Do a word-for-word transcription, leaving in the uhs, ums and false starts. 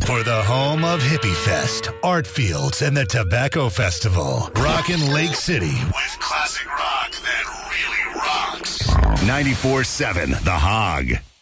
For the home of Hippie Fest, Art Fields, and the Tobacco Festival. Rockin' Lake City with classic rock that really rocks. ninety-four seven The Hog.